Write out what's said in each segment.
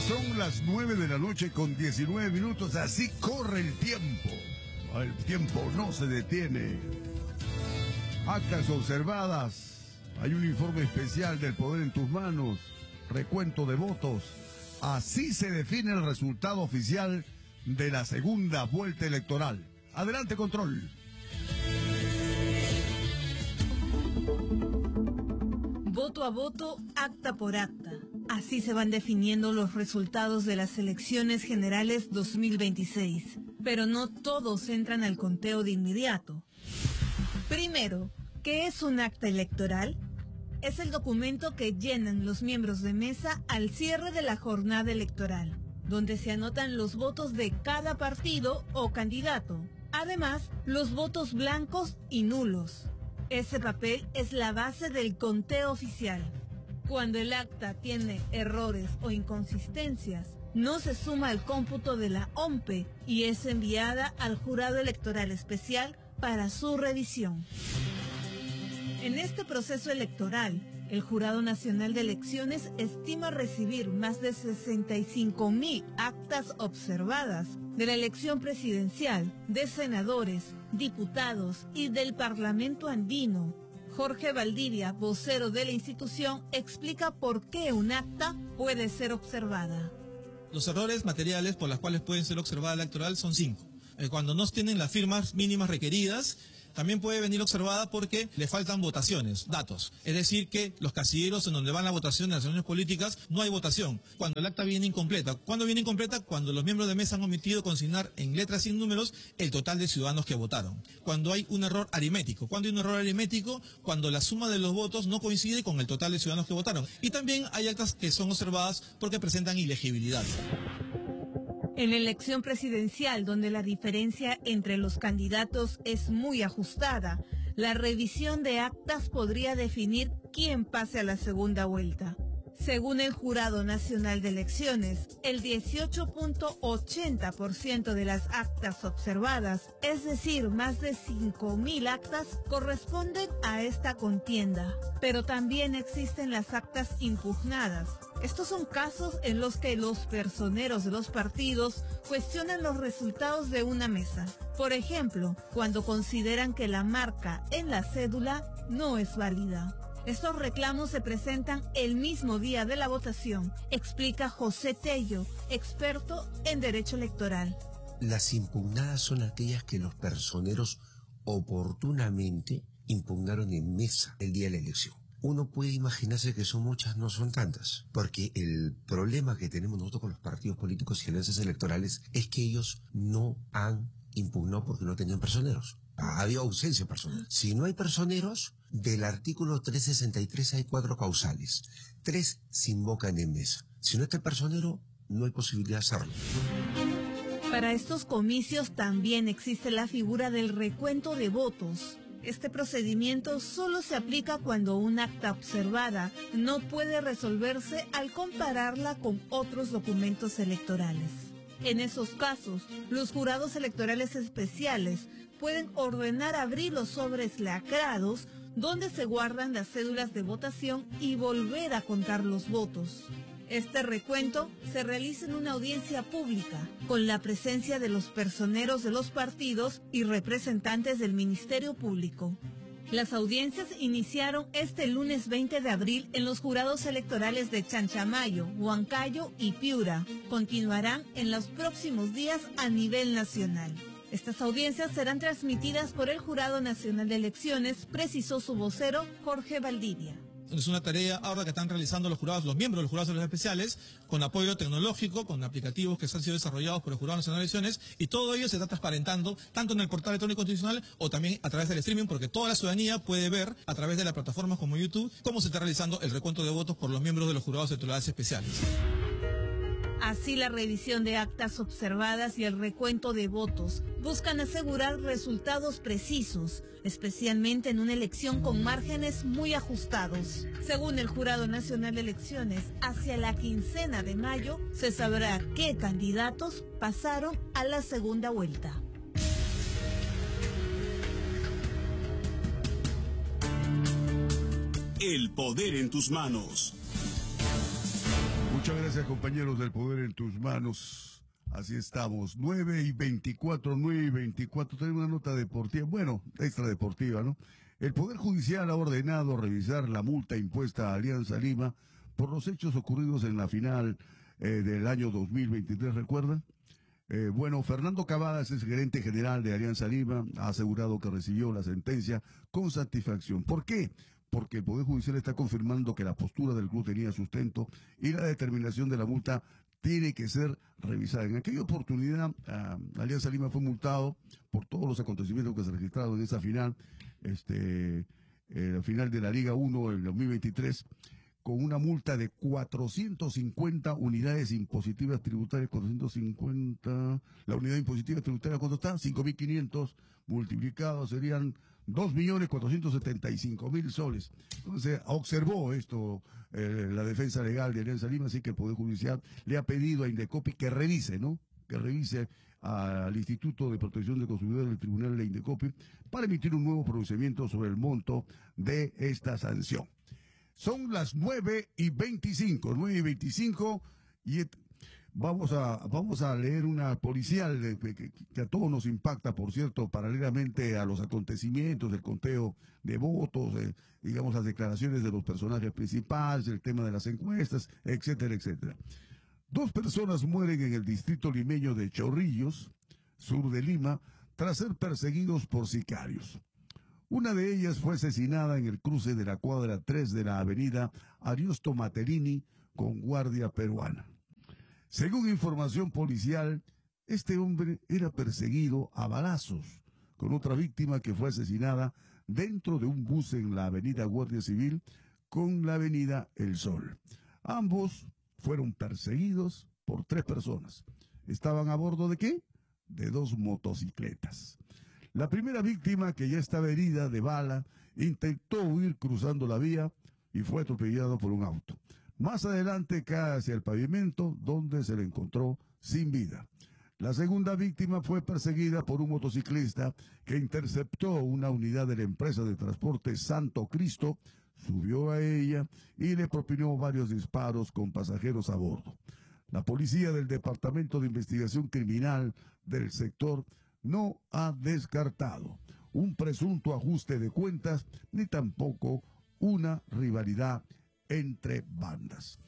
Son las 9 de la noche con 19 minutos, así corre el tiempo. El tiempo no se detiene. Actas observadas. Hay un informe especial del Poder en tus manos. Recuento de votos. Así se define el resultado oficial de la segunda vuelta electoral. Adelante, control. Voto a voto, acta por acta. Así se van definiendo los resultados de las elecciones generales 2026. Pero no todos entran al conteo de inmediato. Primero, ¿qué es un acta electoral? Es el documento que llenan los miembros de mesa al cierre de la jornada electoral, donde se anotan los votos de cada partido o candidato. Además, los votos blancos y nulos. Ese papel es la base del conteo oficial. Cuando el acta tiene errores o inconsistencias, no se suma al cómputo de la OMPE y es enviada al Jurado Electoral Especial para su revisión. En este proceso electoral, el Jurado Nacional de Elecciones estima recibir más de 65.000 actas observadas de la elección presidencial, de senadores, diputados y del Parlamento andino. Jorge Valdivia, vocero de la institución, explica por qué un acta puede ser observada. Los errores materiales por los cuales pueden ser observada la electoral son 5. Cuando no tienen las firmas mínimas requeridas, también puede venir observada porque le faltan votaciones, datos. Es decir, que los casilleros en donde van la votación de las reuniones políticas no hay votación. Cuando el acta viene incompleta. ¿Cuándo viene incompleta? Cuando los miembros de mesa han omitido consignar en letras y en números el total de ciudadanos que votaron. Cuando hay un error aritmético. ¿Cuándo hay un error aritmético? Cuando la suma de los votos no coincide con el total de ciudadanos que votaron. Y también hay actas que son observadas porque presentan ilegibilidad. En la elección presidencial, donde la diferencia entre los candidatos es muy ajustada, la revisión de actas podría definir quién pase a la segunda vuelta. Según el Jurado Nacional de Elecciones, el 18.80% de las actas observadas, es decir, más de 5.000 actas, corresponden a esta contienda. Pero también existen las actas impugnadas. Estos son casos en los que los personeros de los partidos cuestionan los resultados de una mesa. Por ejemplo, cuando consideran que la marca en la cédula no es válida. Estos reclamos se presentan el mismo día de la votación, explica José Tello, experto en derecho electoral. Las impugnadas son aquellas que los personeros oportunamente impugnaron en mesa el día de la elección. Uno puede imaginarse que son muchas, no son tantas, porque el problema que tenemos nosotros con los partidos políticos y alianzas electorales es que ellos no han impugnado porque no tenían personeros. Ha habido ausencia personal. Si no hay personeros, del artículo 363 hay 4 causales. 3 se invocan en mesa. Si no está el personero, no hay posibilidad de hacerlo. Para estos comicios también existe la figura del recuento de votos. Este procedimiento solo se aplica cuando un acta observada no puede resolverse al compararla con otros documentos electorales. En esos casos, los jurados electorales especiales pueden ordenar abrir los sobres lacrados donde se guardan las cédulas de votación y volver a contar los votos. Este recuento se realiza en una audiencia pública, con la presencia de los personeros de los partidos y representantes del Ministerio Público. Las audiencias iniciaron este lunes 20 de abril en los jurados electorales de Chanchamayo, Huancayo y Piura. Continuarán en los próximos días a nivel nacional. Estas audiencias serán transmitidas por el Jurado Nacional de Elecciones, precisó su vocero Jorge Valdivia. Es una tarea ahora que están realizando los miembros de los jurados especiales, con apoyo tecnológico, con aplicativos que han sido desarrollados por el Jurado Nacional de Elecciones, y todo ello se está transparentando tanto en el portal electrónico constitucional o también a través del streaming, porque toda la ciudadanía puede ver a través de las plataformas como YouTube cómo se está realizando el recuento de votos por los miembros de los jurados electorales especiales. Así, la revisión de actas observadas y el recuento de votos buscan asegurar resultados precisos, especialmente en una elección con márgenes muy ajustados. Según el Jurado Nacional de Elecciones, hacia la quincena de mayo se sabrá qué candidatos pasaron a la segunda vuelta. El poder en tus manos. Muchas gracias, compañeros del Poder en tus manos. Así estamos, 9:24. Tenemos una nota deportiva, bueno, extra deportiva, ¿no? El Poder Judicial ha ordenado revisar la multa impuesta a Alianza Lima por los hechos ocurridos en la final del año 2023, ¿recuerdan? Bueno, Fernando Cavadas es gerente general de Alianza Lima, ha asegurado que recibió la sentencia con satisfacción. ¿Por qué? Porque el Poder Judicial está confirmando que la postura del club tenía sustento y la determinación de la multa tiene que ser revisada. En aquella oportunidad, Alianza Lima fue multado por todos los acontecimientos que se registraron en esa final, la final de la Liga 1 en 2023, con una multa de 450 unidades impositivas tributarias, 450, la unidad impositiva tributaria, ¿cuánto está? 5.500 multiplicados, serían 2.475.000 soles. Entonces, observó esto la defensa legal de Alianza Lima, así que el Poder Judicial le ha pedido a Indecopi que revise, ¿no? Que revise al Instituto de Protección de Consumidores del Tribunal de Indecopi para emitir un nuevo pronunciamiento sobre el monto de esta sanción. Son las 9:25, y vamos a leer una policial que a todos nos impacta, por cierto, paralelamente a los acontecimientos del conteo de votos, digamos las declaraciones de los personajes principales, el tema de las encuestas, etcétera, etcétera. 2 personas mueren en el distrito limeño de Chorrillos, sur de Lima, tras ser perseguidos por sicarios. Una de ellas fue asesinada en el cruce de la cuadra 3 de la avenida Ariosto Materini con guardia peruana. Según información policial, este hombre era perseguido a balazos con otra víctima que fue asesinada dentro de un bus en la avenida Guardia Civil con la avenida El Sol. Ambos fueron perseguidos por 3 personas. ¿Estaban a bordo de qué? De 2 motocicletas. La primera víctima, que ya estaba herida de bala, intentó huir cruzando la vía y fue atropellado por un auto. Más adelante cae hacia el pavimento, donde se le encontró sin vida. La segunda víctima fue perseguida por un motociclista que interceptó una unidad de la empresa de transporte Santo Cristo, subió a ella y le propinó varios disparos con pasajeros a bordo. La policía del Departamento de Investigación Criminal del sector no ha descartado un presunto ajuste de cuentas ni tampoco una rivalidad entre bandas.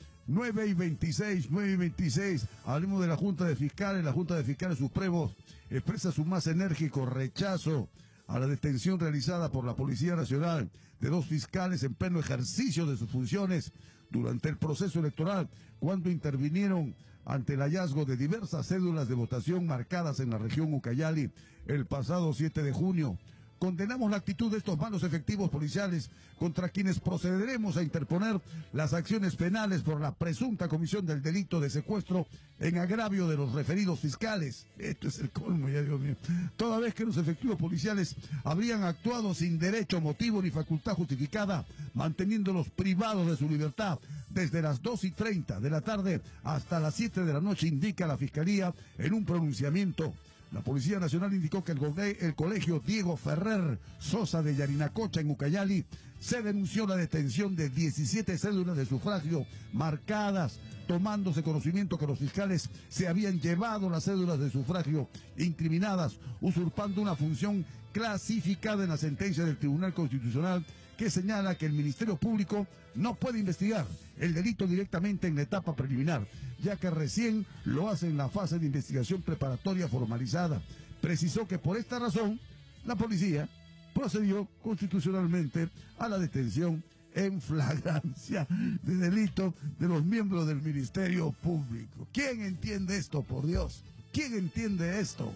9:26, hablemos de la Junta de Fiscales. La Junta de Fiscales Supremos expresa su más enérgico rechazo a la detención realizada por la Policía Nacional de 2 fiscales en pleno ejercicio de sus funciones durante el proceso electoral, cuando intervinieron ante el hallazgo de diversas cédulas de votación marcadas en la región Ucayali el pasado 7 de junio. Condenamos la actitud de estos malos efectivos policiales contra quienes procederemos a interponer las acciones penales por la presunta comisión del delito de secuestro en agravio de los referidos fiscales. Esto es el colmo, ya Dios mío. Toda vez que los efectivos policiales habrían actuado sin derecho, motivo ni facultad justificada, manteniéndolos privados de su libertad desde las 2:30 de la tarde hasta las 7 de la noche, indica la Fiscalía en un pronunciamiento. La Policía Nacional indicó que el colegio Diego Ferrer Sosa de Yarinacocha en Ucayali se denunció la detención de 17 cédulas de sufragio marcadas, tomándose conocimiento que los fiscales se habían llevado las cédulas de sufragio incriminadas, usurpando una función clasificada en la sentencia del Tribunal Constitucional que señala que el Ministerio Público no puede investigar el delito directamente en la etapa preliminar, ya que recién lo hace en la fase de investigación preparatoria formalizada. Precisó que por esta razón la policía procedió constitucionalmente a la detención en flagrancia de delito de los miembros del Ministerio Público. ¿Quién entiende esto, por Dios? ¿Quién entiende esto?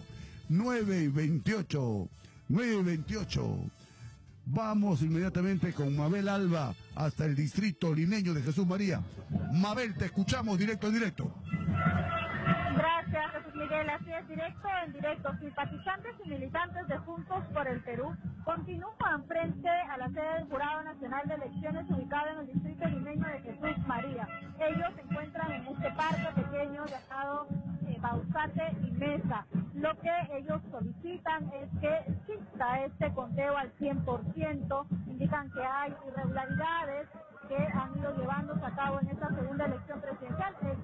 9:28. Vamos inmediatamente con Mabel Alba hasta el distrito limeño de Jesús María. Mabel, te escuchamos directo en directo. Gracias, Jesús Miguel. Así es, en directo. Simpatizantes y militantes de Juntos por el Perú continúan frente a la sede del Jurado Nacional de Elecciones ubicada en el distrito limeño de Jesús María. Ellos se encuentran en este parque pequeño llamado Bausate y Mesa. Lo que ellos solicitan es que exista este conteo al 100%. Indican que hay irregularidades que han ido llevándose a cabo en esta segunda elección presidencial.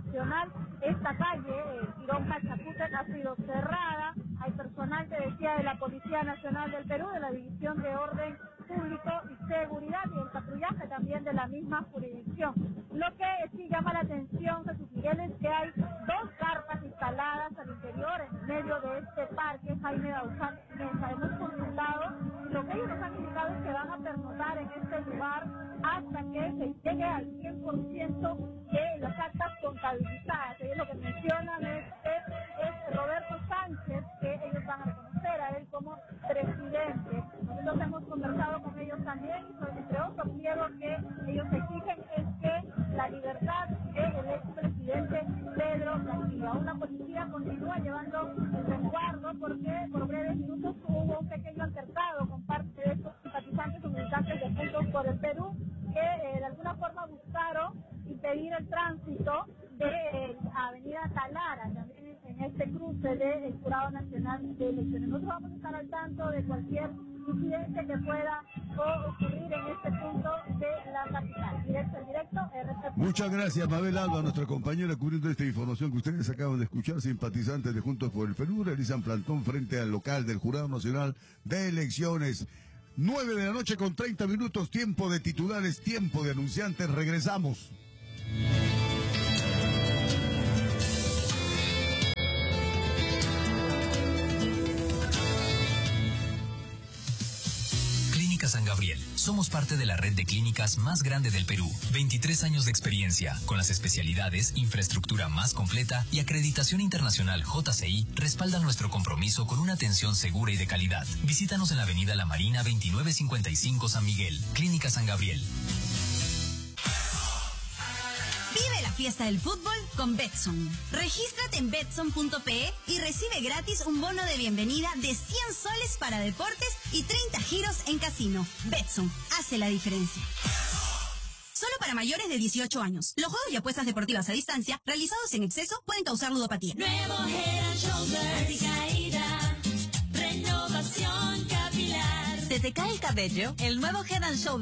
Nacional. Esta calle, Girón Pachacútec, ha sido cerrada. Hay personal, te decía, de la Policía Nacional del Perú, de la División de Orden Público y Seguridad, y el patrullaje también de la misma jurisdicción. Lo que sí llama la atención, Jesús Miguel, es que hay 2 carpas instaladas al interior, en medio de este parque Jaime Bauzán Mesa. Hemos consultado, y lo que ellos nos han indicado es que van a pernoctar en este lugar hasta que se llegue al 100% de las actas contabilizadas. Ellos lo que mencionan es Roberto Sánchez, que ellos van a reconocer a él como presidente. Nosotros hemos conversado con ellos también, y entre otros pliegos que ellos exigen es que la libertad del expresidente Pedro Castillo. Aún la policía continúa llevando el resguardo porque por breves minutos hubo un pequeño altercado con parte de estos simpatizantes o militantes de Juntos por el Perú que de alguna forma buscaron impedir el tránsito de Avenida Talara, también en este cruce del Jurado Nacional de Elecciones. Nosotros vamos a estar al tanto de cualquier incidente que pueda ocurrir en este punto de la capital. Directo, RCP. Muchas gracias, Mabel Alba, nuestra compañera, cubriendo esta información que ustedes acaban de escuchar. Simpatizantes de Juntos por el Perú realizan plantón frente al local del Jurado Nacional de Elecciones. 9 de la noche con 30 minutos, tiempo de titulares, tiempo de anunciantes. Regresamos. San Gabriel. Somos parte de la red de clínicas más grande del Perú. 23 años de experiencia, con las especialidades, infraestructura más completa y acreditación internacional JCI respaldan nuestro compromiso con una atención segura y de calidad. Visítanos en la avenida La Marina 2955 San Miguel. Clínica San Gabriel. Vive la fiesta del fútbol con Betson. Regístrate en betson.pe y recibe gratis un bono de bienvenida de 100 soles para deportes y 30 giros en casino. Betson hace la diferencia. Solo para mayores de 18 años. Los juegos y apuestas deportivas a distancia realizados en exceso pueden causar ludopatía. Nuevo Head and Shoulders, caída, renovación capilar. ¿Se te cae el cabello? El nuevo Head and Shoulders